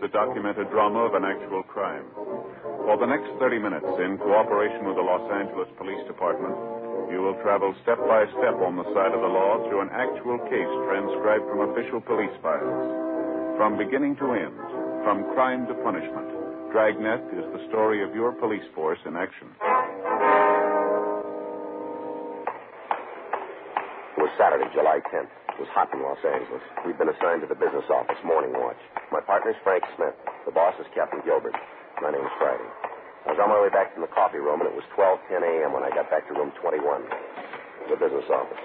the documented drama of an actual crime. For the next 30 minutes, in cooperation with the Los Angeles Police Department, you will travel step by step on the side of the law through an actual case transcribed from official police files. From beginning to end, from crime to punishment, Dragnet is the story of your police force in action. It was Saturday, July 10th. It was hot in Los Angeles. We'd been assigned to the business office, morning watch. My partner's Frank Smith. The boss is Captain Gilbert. My name's Friday. I was on my way back from the coffee room, and it was 12:10 a.m. when I got back to room 21, the business office.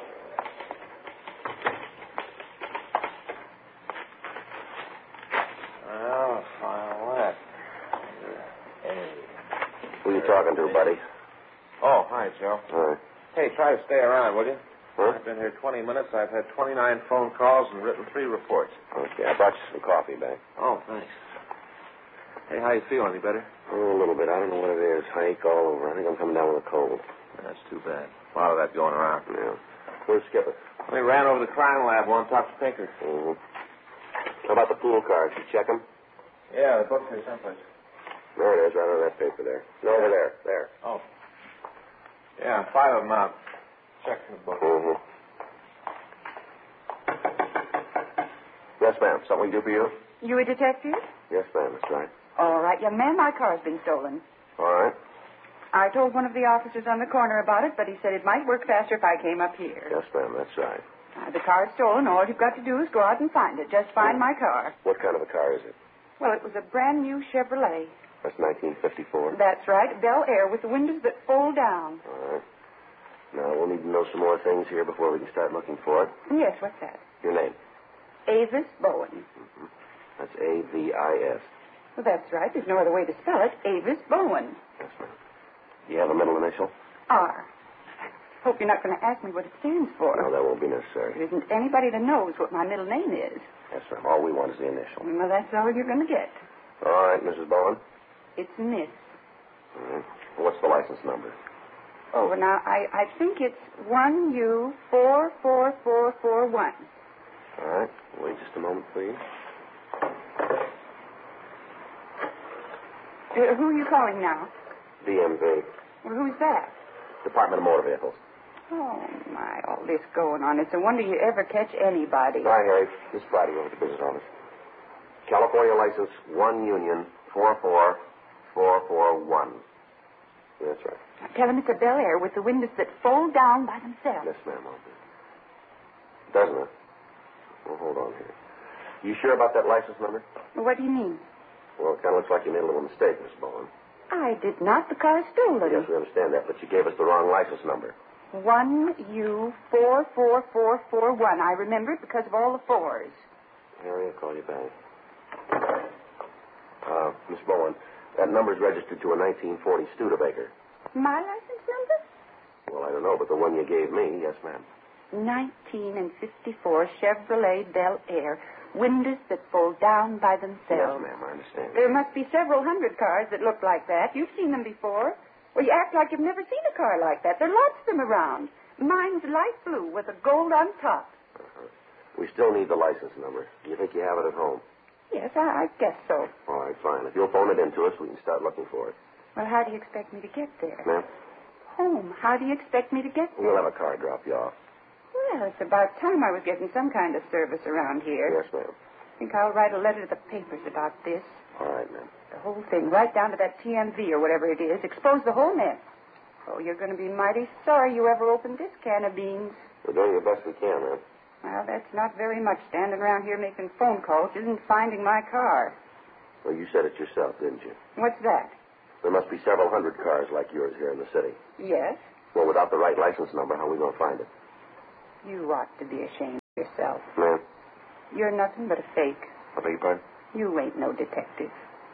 Well, what? Hey. Who are you talking to, buddy? Oh, hi, Joe. All right. Hey, try to stay around, will you? Huh? I've been here 20 minutes. I've had 29 phone calls and written 3 reports. Okay, I brought you some coffee back. Oh, thanks. Hey, how you feel? Any better? Oh, a little bit. I don't know what it is. I ache all over. I think I'm coming down with a cold. That's too bad. A lot of that going around. Yeah. Where's Skipper? We ran over to the crime lab. Want to talk to Pinker. Mm-hmm. How about the pool cards? You check them? Yeah, the book's here someplace. There it is, right on that paper there. No, over there. There. Oh. Yeah, 5 of them out. Check the book. Mm-hmm. Yes, ma'am. Something we can do for you? You a detective? Yes, ma'am. That's right. All right, young man, my car's been stolen. All right. I told one of the officers on the corner about it, but he said it might work faster if I came up here. Yes, ma'am. That's right. The car's stolen. All you've got to do is go out and find it. Just find my car. What kind of a car is it? Well, it was a brand new Chevrolet. That's 1954. That's right. Bel Air with the windows that fold down. All right. Now, we'll need to know some more things here before we can start looking for it. Yes, what's that? Your name? Avis Bowen. Mm-hmm. That's A-V-I-S. Well, that's right. There's no other way to spell it. Avis Bowen. Yes, ma'am. Do you have a middle initial? R. Hope you're not going to ask me what it stands for. No, that won't be necessary. There isn't anybody that knows what my middle name is. Yes, ma'am. All we want is the initial. Well, that's all you're going to get. All right, Mrs. Bowen. It's Miss. All right. What's the license number? Oh, well, now, I think it's 1U44441. All right. Wait just a moment, please. Who are you calling now? DMV. Well, who's that? Department of Motor Vehicles. Oh, my, all this going on. It's a wonder you ever catch anybody. Hi, Harry. This Friday over at the business office. California license 1 Union 44441. That's right. Tell him it's a Bel Air with the windows that fold down by themselves. Yes, ma'am. I'll do. Doesn't it? Well, hold on here. You sure about that license number? Well, what do you mean? Well, it kind of looks like you made a little mistake, Miss Bowen. I did not. The car is stolen. Yes, we understand that, but you gave us the wrong license number. 1U44441. I remember it because of all the fours. Harry, I'll call you back. Miss Bowen, that number's registered to a 1940 Studebaker. My license number? Well, I don't know, but the one you gave me, yes, ma'am. 1954 Chevrolet Bel Air. Windows that fold down by themselves. Yes, ma'am, I understand. There must be several hundred cars that look like that. You've seen them before. Well, you act like you've never seen a car like that. There are lots of them around. Mine's light blue with a gold on top. Uh-huh. We still need the license number. Do you think you have it at home? Yes, I guess so. All right, fine. If you'll phone it in to us, we can start looking for it. Well, how do you expect me to get there? Ma'am? Home. How do you expect me to get there? We'll have a car drop you off. Well, it's about time I was getting some kind of service around here. Yes, ma'am. I think I'll write a letter to the papers about this. All right, ma'am. The whole thing, right down to that TMV or whatever it is. Expose the whole mess. Oh, you're going to be mighty sorry you ever opened this can of beans. We're doing the best we can, ma'am. Well, that's not very much. Standing around here making phone calls isn't finding my car. Well, you said it yourself, didn't you? What's that? There must be several hundred cars like yours here in the city. Yes? Well, without the right license number, how are we going to find it? You ought to be ashamed of yourself. Ma'am? You're nothing but a fake. I beg your pardon? You ain't no detective.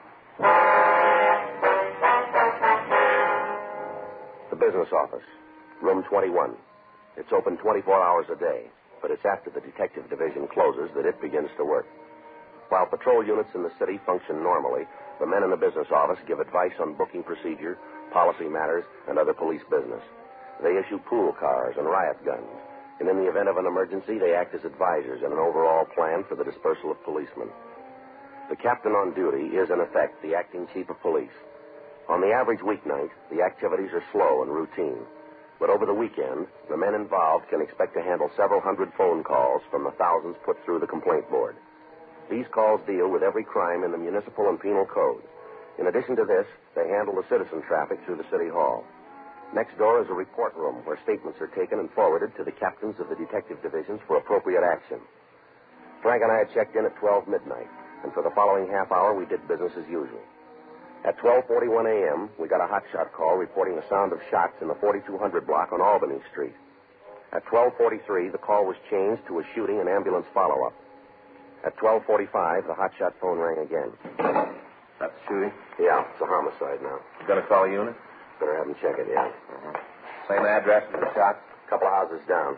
The business office, room 21. It's open 24 hours a day, but it's after the detective division closes that it begins to work. While patrol units in the city function normally, the men in the business office give advice on booking procedure, policy matters, and other police business. They issue pool cars and riot guns, and in the event of an emergency, they act as advisors in an overall plan for the dispersal of policemen. The captain on duty is, in effect, the acting chief of police. On the average weeknight, the activities are slow and routine. But over the weekend, the men involved can expect to handle several hundred phone calls from the thousands put through the complaint board. These calls deal with every crime in the municipal and penal code. In addition to this, they handle the citizen traffic through the city hall. Next door is a report room where statements are taken and forwarded to the captains of the detective divisions for appropriate action. Frank and I had checked in at 12 midnight, and for the following half hour, we did business as usual. At 12:41 a.m., we got a hotshot call reporting the sound of shots in the 4200 block on Albany Street. At 12:43, the call was changed to a shooting and ambulance follow-up. At 12:45, the hotshot phone rang again. That's shooting? Yeah, it's a homicide now. You gonna call a unit? Better have them check it, yeah. Same address as the shot? A couple of houses down.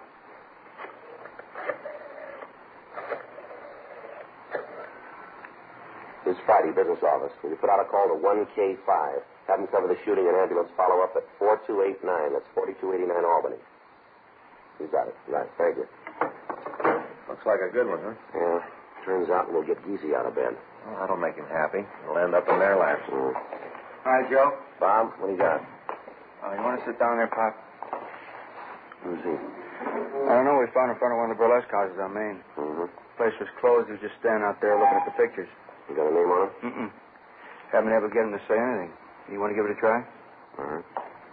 This is Friday, business office. Will you put out a call to 1K5? Have them cover the shooting and ambulance follow-up at 4289. That's 4289 Albany. You got it. Right. Thank you. Looks like a good one, huh? Yeah. Turns out we'll get Geezy out of bed. Well, that'll make him happy. He'll end up in their laps. Hi, Joe. Bob, what do you got? You want to sit down there, Pop? Who's he? I don't know. We found in front of one of the burlesque houses on Main. Mm-hmm. The place was closed. He was just standing out there looking at the pictures. You got a name on it? Mm-mm. Haven't been able to get him to say anything. You want to give it a try? All right.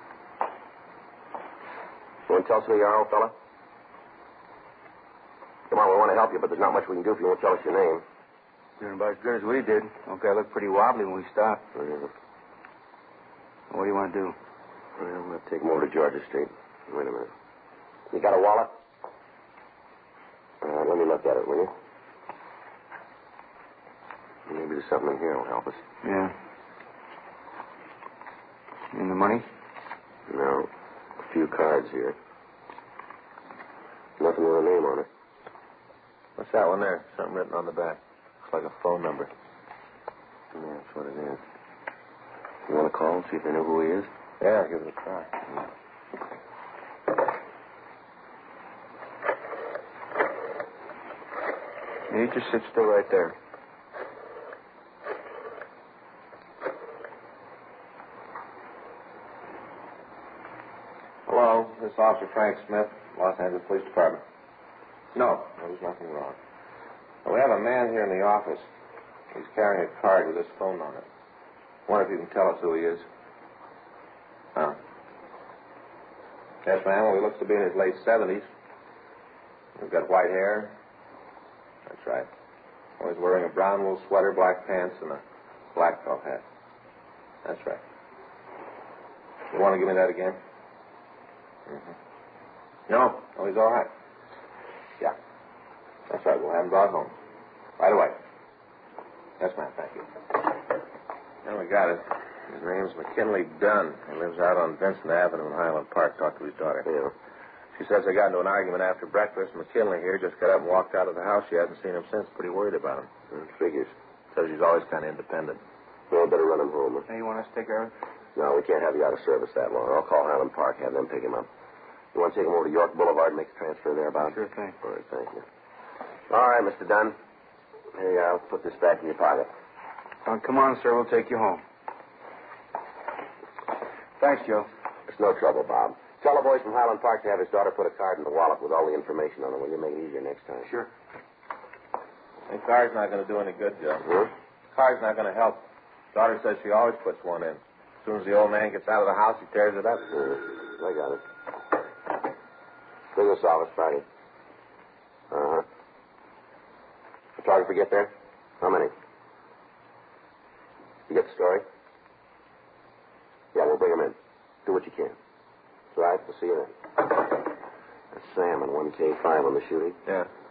You want to tell us who you are, old fella? Come on, we want to help you, but there's not much we can do if you won't tell us your name. Doing about as good as we did. Okay, I looked pretty wobbly when we stopped. Yeah. What do you want to do? Well, we'll take him over to Georgia Street. Wait a minute. You got a wallet? Let me look at it, will you? Maybe there's something in here that'll help us. Yeah. And the money? No. A few cards here. Nothing with a name on it. What's that one there? Something written on the back. Looks like a phone number. Yeah, that's what it is. You want to call and see if they know who he is? Yeah, give it a try. Yeah, you just sit still right there. Hello, this is Officer Frank Smith, Los Angeles Police Department. No, there's nothing wrong. Well, we have a man here in the office. He's carrying a card with this phone on it. Wonder if you can tell us who he is. Huh? Yes, ma'am. Well, he looks to be in his late 70s. He's got white hair. That's right. Well, he's wearing a brown wool sweater, black pants, and a black felt hat. That's right. You want to give me that again? Mm-hmm. No, he's all right. Yeah. That's right. We'll have him brought home. Right away. Yes, ma'am. Thank you. Well, we got it. His name's McKinley Dunn. He lives out on Vincent Avenue in Highland Park. Talked to his daughter. Yeah. She says they got into an argument after breakfast. McKinley here just got up and walked out of the house. She hasn't seen him since. Pretty worried about him. Figures. Says he's always kind of independent. Well, better run him home. Hey, you want us to take care of it? No, we can't have you out of service that long. I'll call Highland Park, have them pick him up. You want to take him over to York Boulevard and make the transfer there, Bob? Sure thing. All right, thank you. All right, Mr. Dunn. Here you are. I'll put this back in your pocket. Come on, sir. We'll take you home. Thanks, Joe. It's no trouble, Bob. Tell the boys from Highland Park to have his daughter put a card in the wallet with all the information on it. Will you make it easier next time? Sure. The card's not going to do any good, Joe. Huh? Card's not going to help. Daughter says she always puts one in. As soon as the old man gets out of the house, he tears it up. I got it. Business office, Friday. Uh-huh. Photographer get there? How many? You get the story? Yeah, we'll bring him in. Do what you can. Right, we'll see you then. That's Sam and 1K5 on the shooting. Yeah.